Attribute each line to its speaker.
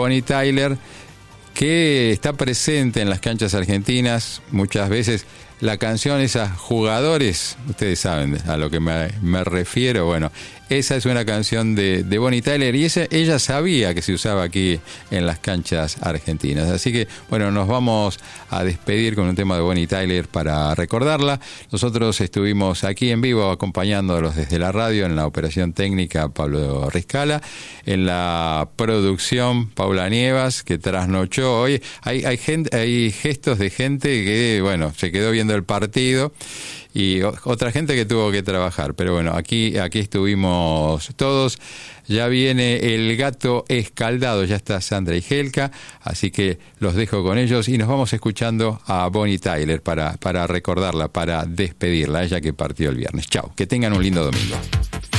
Speaker 1: Bonnie Tyler, que está presente en las canchas argentinas muchas veces. La canción esa, Jugadores, ustedes saben a lo que me refiero. Bueno, esa es una canción de Bonnie Tyler y ella sabía que se usaba aquí en las canchas argentinas. Así que, bueno, nos vamos a despedir con un tema de Bonnie Tyler para recordarla. Nosotros estuvimos aquí en vivo acompañándolos desde la radio en la operación técnica Pablo Riscala, en la producción Paula Nievas, que trasnochó hoy. Hay gestos de gente que, bueno, se quedó viendo el partido y otra gente que tuvo que trabajar, pero bueno, aquí estuvimos todos. Ya viene el gato escaldado, ya está Sandra y Helka, así que los dejo con ellos y nos vamos escuchando a Bonnie Tyler para recordarla, para despedirla, ella que partió el viernes. Chao, que tengan un lindo domingo.